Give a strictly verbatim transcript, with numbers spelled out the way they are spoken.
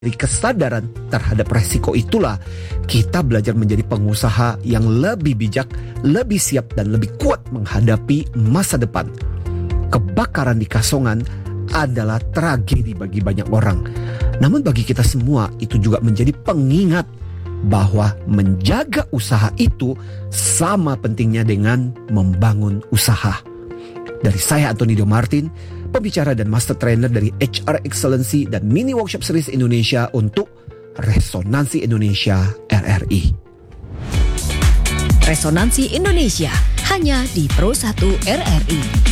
Dari kesadaran terhadap resiko itulah kita belajar menjadi pengusaha yang lebih bijak, lebih siap dan lebih kuat menghadapi masa depan. Kebakaran di Kasongan adalah tragedi bagi banyak orang. Namun bagi kita semua itu juga menjadi pengingat bahwa menjaga usaha itu sama pentingnya dengan membangun usaha. Dari saya Anthony Dio Martin, pembicara dan master trainer dari H R Excellency dan Mini Workshop Series Indonesia untuk Resonansi Indonesia R R I. Resonansi Indonesia hanya di Pro satu R R I.